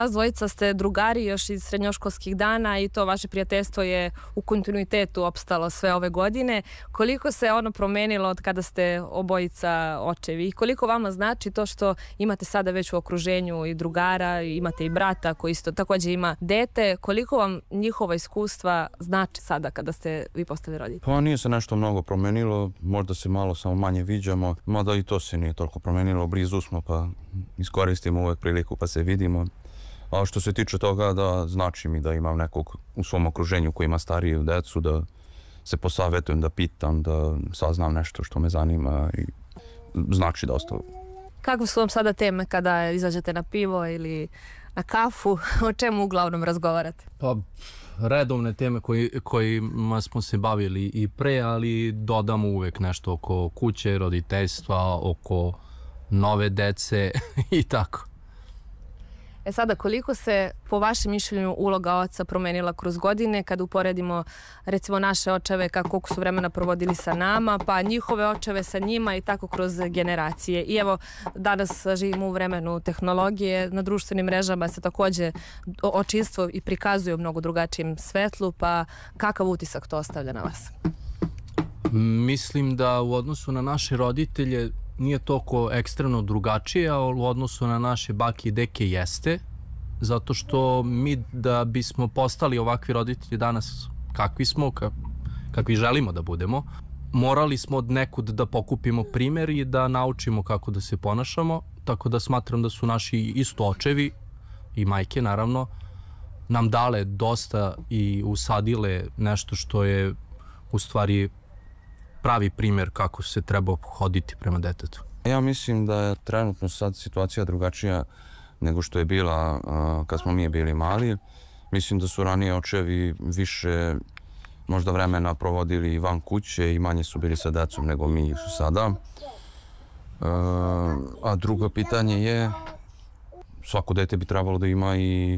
Vas dvojica ste drugari još iz srednjoškolskih dana i to vaše prijateljstvo je u kontinuitetu opstalo sve ove godine. Koliko se ono promenilo od kada ste obojica očevi i koliko vama znači to što imate sada već u okruženju i drugara, imate i brata koji isto također ima dete, koliko vam njihova iskustva znači sada kada ste vi postali roditelji? Pa nije se nešto mnogo promenilo, možda se malo samo manje viđamo, mada i to se nije toliko promenilo, blizu smo pa iskoristimo uvek priliku pa se vidimo. A što se tiče toga da znači mi da imam nekog u svom okruženju koji ima stariju decu, da se posavetujem, da pitam, da saznam nešto što me zanima i znači dosta. Kakve su vam sada teme kada izađete na pivo ili na kafu? O čemu uglavnom razgovarate? Pa redovne teme kojima smo se bavili i pre, ali dodamo uvek nešto oko kuće, roditeljstva, oko nove dece i tako. Sada, koliko se po vašem mišljenju uloga oca promenila kroz godine kada uporedimo recimo naše očeve koliko su vremena provodili sa nama, pa njihove očeve sa njima i tako kroz generacije. I evo, danas živimo u vremenu tehnologije, na društvenim mrežama se također očinstvo i prikazuje u mnogo drugačijem svetlu, pa kakav utisak to ostavlja na vas? Mislim da u odnosu na naše roditelje nije toliko ekstremno drugačije, a u odnosu na naše bake i deke jeste, zato što mi da bismo postali ovakvi roditelji danas kakvi smo, kakvi želimo da budemo, morali smo od nekud da pokupimo primjer i da naučimo kako da se ponašamo, tako da smatram da su naši isto očevi i majke naravno nam dale dosta i usadile nešto što je u stvari pravi primjer kako se treba hoditi prema detetu. Ja mislim da je trenutno sad situacija drugačija nego što je bila kad smo mi bili mali. Mislim da su ranije očevi više možda vremena provodili van kuće i manje su bili sa decom nego mi su sada. A drugo pitanje je, svako dete bi trebalo da ima i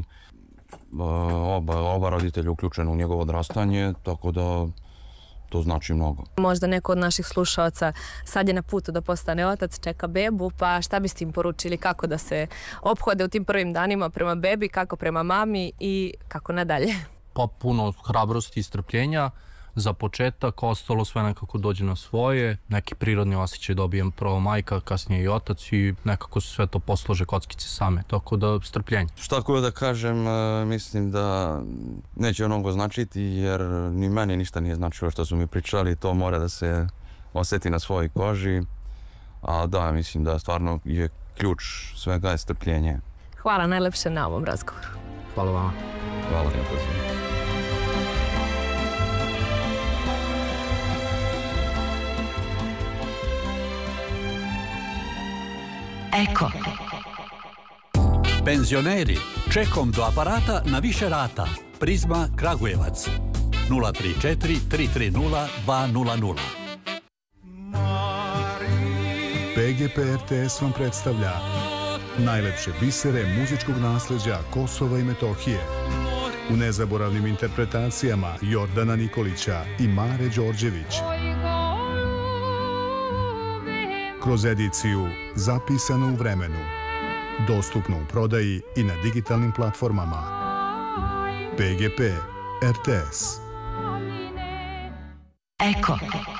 oba roditelja uključena u njegovo odrastanje, tako da to znači mnogo. Možda neko od naših slušaoca sad je na putu da postane otac, čeka bebu, pa šta biste im poručili kako da se ophode u tim prvim danima prema bebi, kako prema mami i kako nadalje? Pa puno hrabrosti i strpljenja za početak, ostalo sve nekako dođe na svoje, neki prirodni osjećaj dobijem prvo majka, kasnije i otac i nekako se sve to poslože kockice same, tako da strpljenje. Šta ko da kažem, mislim da neće mnogo značiti jer ni meni ništa nije značilo što su mi pričali, to mora da se osjeti na svojoj koži, a da, mislim da stvarno je ključ svega je strpljenje. Hvala najlepše na ovom razgovoru. Hvala vama. Hvala na pozivu. Eko. Penzioneri, čekom do aparata na više rata. Prizma Kragujevac 034 330 200. PGP RTS vam predstavlja najlepše bisere muzičkog nasleđa Kosova i Metohije u nezaboravnim interpretacijama Jordana Nikolića i Mare Đorđević. Kroz ediciju Zapisano u vremenu, dostupno u prodaji i na digitalnim platformama. PGP RTS. Eko.